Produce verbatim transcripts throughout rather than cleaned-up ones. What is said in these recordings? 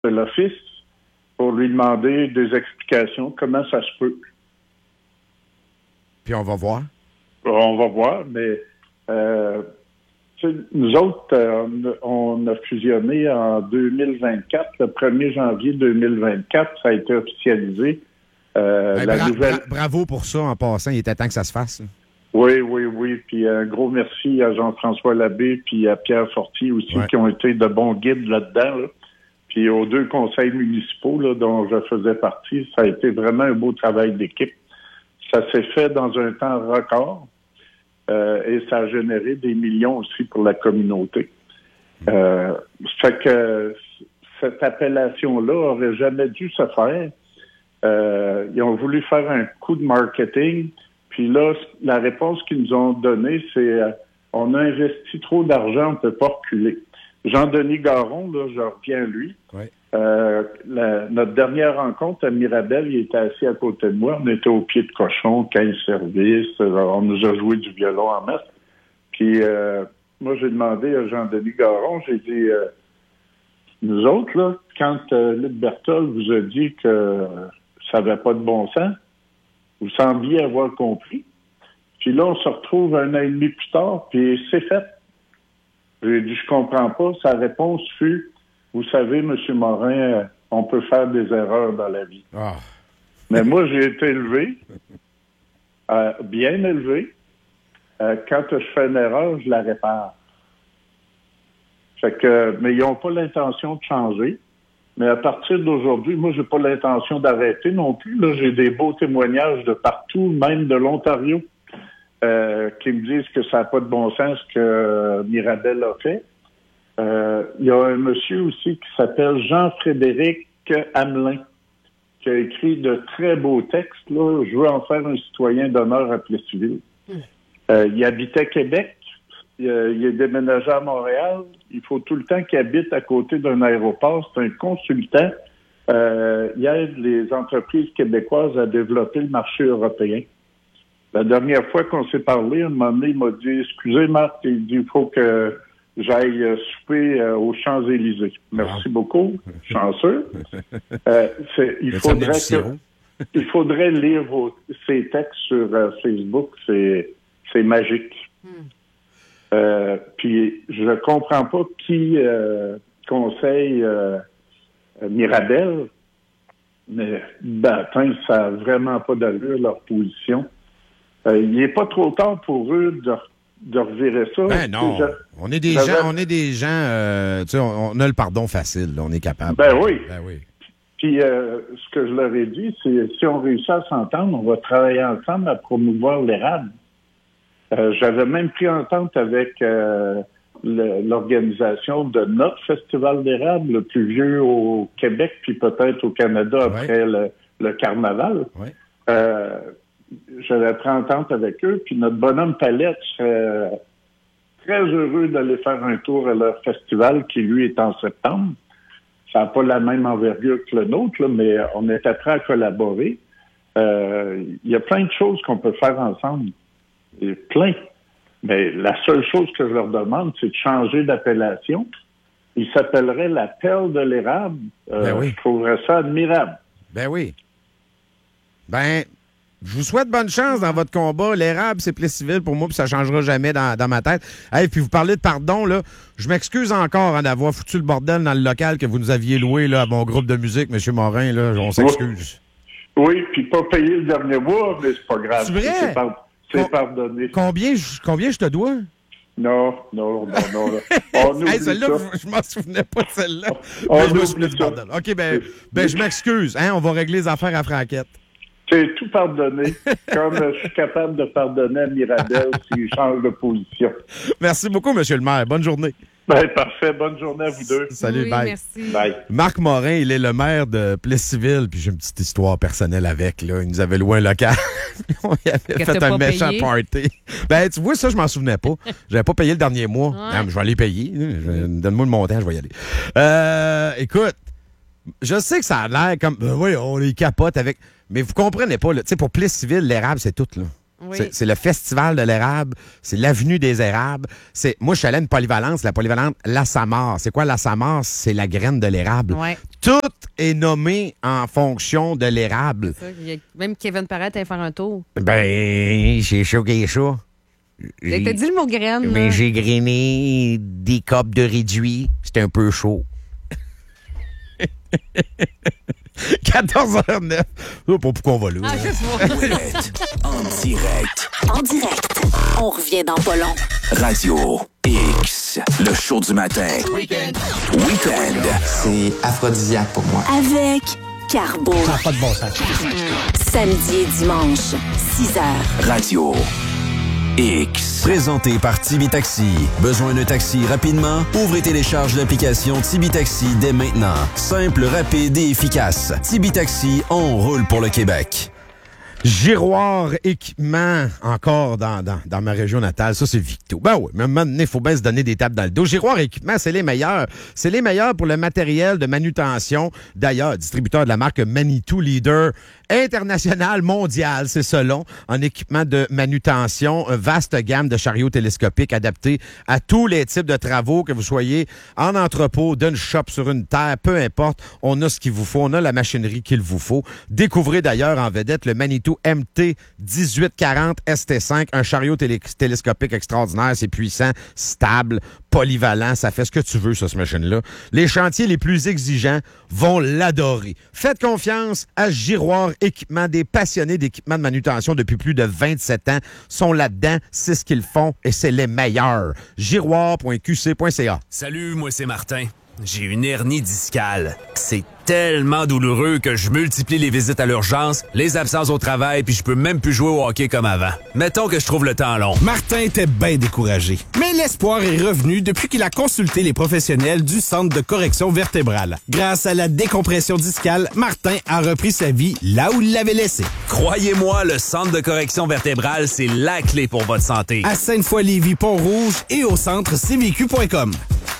de l'Office pour lui demander des explications, comment ça se peut. Puis on va voir. On va voir, mais euh, nous autres, euh, on a fusionné en deux mille vingt-quatre. Le premier janvier deux mille vingt-quatre, ça a été officialisé. Euh, hey, la bra- nouvelle... bra- bravo pour ça, en passant. Il était temps que ça se fasse. Oui, oui, oui. Puis un gros merci à Jean-François Labbé puis à Pierre Fortier aussi, ouais. qui ont été de bons guides là-dedans. Là. Puis aux deux conseils municipaux là, dont je faisais partie, ça a été vraiment un beau travail d'équipe. Ça s'est fait dans un temps record euh, et ça a généré des millions aussi pour la communauté. Euh, fait que cette appellation-là aurait jamais dû se faire. Euh, ils ont voulu faire un coup de marketing. Puis là, la réponse qu'ils nous ont donnée, c'est euh, on a investi trop d'argent, on ne peut pas reculer. Jean-Denis Garon, là, je reviens à lui. Oui. Euh, la, notre dernière rencontre à Mirabel, il était assis à côté de moi. On était au pied de cochon, quinze services. On nous a joué du violon en masse. Puis euh, moi, j'ai demandé à Jean-Denis Garon, j'ai dit, euh, nous autres, là, quand euh, Luc Berthold vous a dit que euh, ça n'avait pas de bon sens, vous sembliez avoir compris. Puis là, on se retrouve un an et demi plus tard, puis c'est fait. J'ai dit, je comprends pas. Sa réponse fut, vous savez, M. Morin, on peut faire des erreurs dans la vie. Oh. Mais moi, j'ai été élevé, euh, bien élevé. Euh, quand je fais une erreur, je la répare. Fait que, mais ils n'ont pas l'intention de changer. Mais à partir d'aujourd'hui, moi, j'ai pas l'intention d'arrêter non plus. Là, j'ai des beaux témoignages de partout, même de l'Ontario, euh, qui me disent que ça n'a pas de bon sens ce que Mirabel a fait. Euh, il y a un monsieur aussi qui s'appelle Jean-Frédéric Hamelin, qui a écrit de très beaux textes. Là. Je veux en faire un citoyen d'honneur à Plessisville. Mmh. Euh, il habitait Québec. Il, euh, il est déménagé à Montréal. Il faut tout le temps qu'il habite à côté d'un aéroport. C'est un consultant. Euh, il aide les entreprises québécoises à développer le marché européen. La dernière fois qu'on s'est parlé, un moment donné, il m'a dit « Excusez, Marc, il dit il faut que j'aille euh, souper euh, aux Champs-Élysées. » Merci ah. beaucoup. Chanceux. Euh, c'est, il, faudrait que, il faudrait lire vos, ces textes sur euh, Facebook. C'est, c'est magique. Hmm. Euh, puis je comprends pas qui euh, conseille euh, Mirabel, mais ben, ça n'a vraiment pas d'allure, leur position. Euh, il n'est pas trop tard pour eux de, de revirer ça. Ben non, je, on est des gens, on est des gens, euh, tu sais, on, on a le pardon facile, là, on est capable. Ben oui. Ben oui. Puis euh, ce que je leur ai dit, c'est si on réussit à s'entendre, on va travailler ensemble à promouvoir l'érable. Euh, j'avais même pris entente avec euh, le, l'organisation de notre festival d'érable, le plus vieux au Québec, puis peut-être au Canada après ouais. le, le carnaval. Ouais. Euh, j'avais pris entente avec eux, puis notre bonhomme Palette serait très heureux d'aller faire un tour à leur festival, qui lui est en septembre. Ça n'a pas la même envergure que le nôtre, là, mais on était prêts à collaborer. Euh, il y a plein de choses qu'on peut faire ensemble. Et plein. Mais la seule chose que je leur demande, c'est de changer d'appellation. Il s'appellerait la perle de l'érable. Euh, ben oui. Je trouverais ça admirable. Ben oui. Ben, je vous souhaite bonne chance dans votre combat. L'érable, c'est Plessisville pour moi, puis ça changera jamais dans, dans ma tête. Hey, puis vous parlez de pardon, là. Je m'excuse encore hein, d'avoir foutu le bordel dans le local que vous nous aviez loué là, à mon groupe de musique, M. Morin. Là, on s'excuse. Oui, puis pas payer le dernier mois, mais c'est pas grave. C'est vrai? C'est, par... c'est pardonné. Combien, combien je te dois? Non, non, non, non. On oublie hey, celle-là, ça. je m'en souvenais pas de celle-là. On mais je me oublie souvenais du ça. bordel. OK, ben, ben je m'excuse. Hein, on va régler les affaires à Franquette. C'est tout pardonné, comme je suis capable de pardonner à Mirabel s'il change de position. Merci beaucoup, M. le maire. Bonne journée. Ben, parfait. Bonne journée à vous deux. Salut, oui, bye. Merci. Bye. Marc Morin, il est le maire de Plessisville, puis j'ai une petite histoire personnelle avec. Là. Il nous avait loué un local. On y avait que fait un méchant payé? party. Ben, tu vois, ça, je m'en souvenais pas. J'avais pas payé le dernier mois. Ouais. Non, mais je vais aller payer. Je, donne-moi le montant, je vais y aller. Euh, écoute, je sais que ça a l'air comme... Ben oui, on les capote avec... Mais vous comprenez pas, là. Tu sais, pour Plessisville, l'érable, c'est tout, là. Oui. C'est, c'est le festival de l'érable, c'est l'avenue des érables. C'est, moi, je suis allé à une polyvalence, la polyvalente La Samar. C'est quoi La Samar? C'est la graine de l'érable. Ouais. Tout est nommé en fonction de l'érable. Ça, il y a- même Kevin Parrette allait faire un tour. Ben, j'ai chaud qu'il chaud. J'ai- T'as dit le mot graine. Mais là. j'ai grainé des copes de réduit. C'était un peu chaud. quatorze heures neuf. Je sais pas pourquoi on va là. Ah, je sais pas. Ouellette, en direct. En direct. On revient dans pas long. Radio X, le show du matin. Week-end. Week-end. C'est aphrodisiaque pour moi. Avec Carbo. Ça n'a pas de bon sens. Samedi et dimanche, six heures. Radio X. Présenté par Tibi Taxi. Besoin d'un taxi rapidement? Ouvre et télécharge l'application Tibi Taxi dès maintenant. Simple, rapide et efficace. Tibi Taxi, on roule pour le Québec. Giroir Équipement, encore dans, dans, dans ma région natale. Ça, c'est Victo. Ben oui, mais à un moment donné, il faut bien se donner des tapes dans le dos. Giroir Équipement, c'est les meilleurs. C'est les meilleurs pour le matériel de manutention. D'ailleurs, distributeur de la marque Manitou, leader international, mondial, c'est selon, en équipement de manutention. Une vaste gamme de chariots télescopiques adaptés à tous les types de travaux, que vous soyez en entrepôt, d'une shop, sur une terre, peu importe. On a ce qu'il vous faut. On a la machinerie qu'il vous faut. Découvrez d'ailleurs en vedette le Manitou M T dix-huit quarante S T cinq, un chariot télé- télescopique extraordinaire. C'est puissant, stable, polyvalent. Ça fait ce que tu veux, ça, ce machine-là. Les chantiers les plus exigeants vont l'adorer. Faites confiance à Giroir Équipement. Des passionnés d'équipement de manutention depuis plus de vingt-sept ans sont là-dedans. C'est ce qu'ils font et c'est les meilleurs. giroir point q c point c a. Salut, moi c'est Martin. J'ai une hernie discale. C'est tellement douloureux que je multiplie les visites à l'urgence, les absences au travail, puis je peux même plus jouer au hockey comme avant. Mettons que je trouve le temps long. Martin était bien découragé. Mais l'espoir est revenu depuis qu'il a consulté les professionnels du Centre de correction vertébrale. Grâce à la décompression discale, Martin a repris sa vie là où il l'avait laissée. Croyez-moi, le Centre de correction vertébrale, c'est la clé pour votre santé. À Sainte-Foy-Lévis, Pont-Rouge et au centre c v q point com.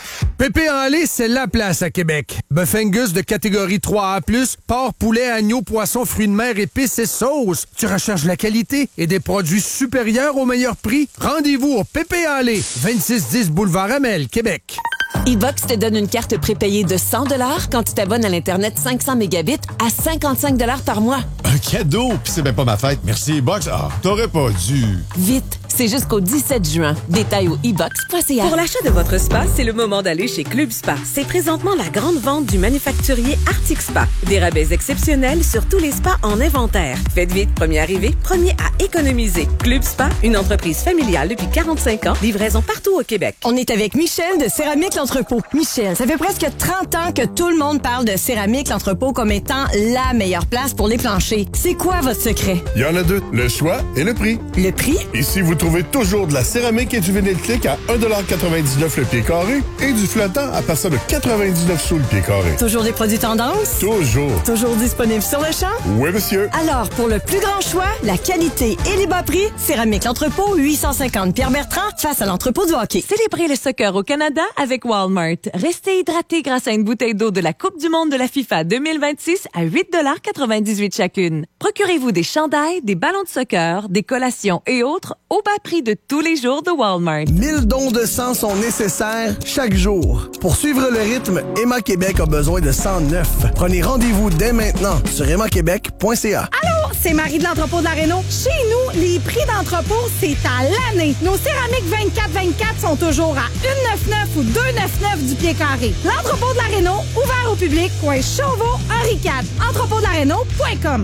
Pépé en lait, c'est la place à Québec. Bœuf Angus de catégorie trois A plus, porc, poulet, agneau, poisson, fruits de mer, épices et sauces. Tu recherches la qualité et des produits supérieurs au meilleur prix? Rendez-vous au Pépé en lait, vingt-six dix Boulevard Amel, Québec. E-Box te donne une carte prépayée de cent dollars quand tu t'abonnes à l'Internet cinq cents mégabits à cinquante-cinq dollars par mois. Un cadeau? Puis c'est même pas ma fête. Merci, E-Box. Ah, t'aurais pas dû. Vite, c'est jusqu'au dix-sept juin. Détail au e box point c a. Pour l'achat de votre spa, c'est le moment d'aller chez Club Spa. C'est présentement la grande vente du manufacturier Arctic Spa. Des rabais exceptionnels sur tous les spas en inventaire. Faites vite, premier arrivé, premier à économiser. Club Spa, une entreprise familiale depuis quarante-cinq ans, livraison partout au Québec. On est avec Michel de Céramique L'Entrepôt. Michel, ça fait presque trente ans que tout le monde parle de Céramique L'Entrepôt comme étant la meilleure place pour les planchers. C'est quoi votre secret? Il y en a deux, le choix et le prix. Le prix? Ici, vous trouvez toujours de la céramique et du vinyle clic à un dollar quatre-vingt-dix-neuf le pied carré et du flottant à partir de quatre-vingt-dix-neuf sous le pied carré. Toujours des produits tendance? Toujours. Toujours disponibles sur le champ? Oui, monsieur. Alors, pour le plus grand choix, la qualité et les bas prix, Céramique L'Entrepôt, huit cent cinquante Pierre-Bertrand, face à l'entrepôt du hockey. Célébrez le soccer au Canada avec Walmart. Restez hydraté grâce à une bouteille d'eau de la Coupe du monde de la FIFA deux mille vingt-six à huit dollars quatre-vingt-dix-huit chacune. Procurez-vous des chandails, des ballons de soccer, des collations et autres au bas prix de tous les jours de Walmart. mille dons de sang sont nécessaires chaque jour. Pour suivre le rythme, Emma Québec a besoin de sang neuf. Prenez rendez-vous dès maintenant sur emma québec point c a. Allô, c'est Marie de l'entrepôt de la Réno. Chez nous, les prix d'entrepôt, c'est à l'année. Nos céramiques vingt-quatre vingt-quatre sont toujours à un quatre-vingt-dix-neuf ou deux quatre-vingt-dix-neuf du pied carré. L'entrepôt de la Réno, ouvert au public, coin Chauveau, Henri quatre. entrepôt de la réno point com.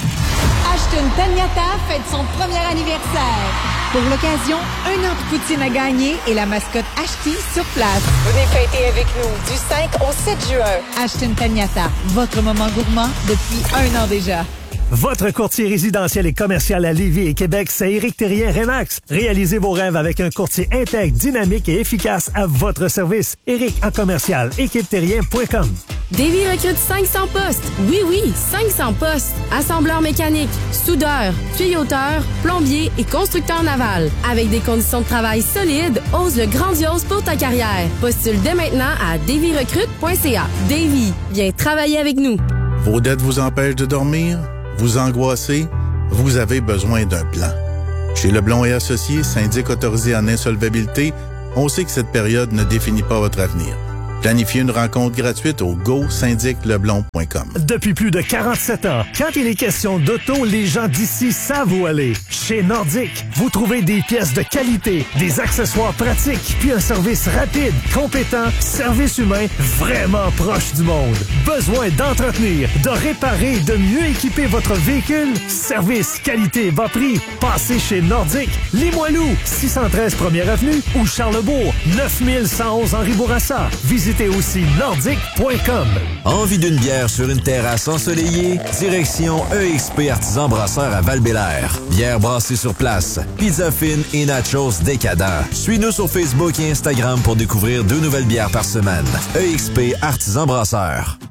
Ashton Taniata fête son premier anniversaire. Pour l'occasion, un an de poutine à gagner et la mascotte Ashti sur place. Venez fêter avec nous du cinq au sept juin. Ashton Taniata, votre moment gourmand depuis un an déjà. Votre courtier résidentiel et commercial à Lévis et Québec, c'est Éric Thérien Remax. Réalisez vos rêves avec un courtier intègre, dynamique et efficace à votre service. Éric en commercial, équipe terrien point com. Davy recrute cinq cents postes. Oui, oui, cinq cents postes. Assembleur mécanique, soudeur, tuyauteur, plombier et constructeur naval. Avec des conditions de travail solides, ose le grandiose pour ta carrière. Postule dès maintenant à davy recrute point c a. Davy, viens travailler avec nous. Vos dettes vous empêchent de dormir? Vous angoissez? Vous avez besoin d'un plan. Chez Leblond et Associés, syndic autorisé en insolvabilité, on sait que cette période ne définit pas votre avenir. Planifiez une rencontre gratuite au go syndic leblond point com. Depuis plus de quarante-sept ans, quand il est question d'auto, les gens d'ici savent où aller. Chez Nordic, vous trouvez des pièces de qualité, des accessoires pratiques, puis un service rapide, compétent, service humain vraiment proche du monde. Besoin d'entretenir, de réparer, de mieux équiper votre véhicule? Service, qualité, bas prix. Passez chez Nordic, Limoilou, six cent treize première avenue ou Charlebourg, neuf mille cent onze Henri Bourassa. Visitez aussi nordic point com. Envie d'une bière sur une terrasse ensoleillée? Direction E X P Artisan Brasseur à Val-Bélair. Bière brassée sur place, pizza fine et nachos décadents. Suis-nous sur Facebook et Instagram pour découvrir deux nouvelles bières par semaine. E X P Artisan Brasseur.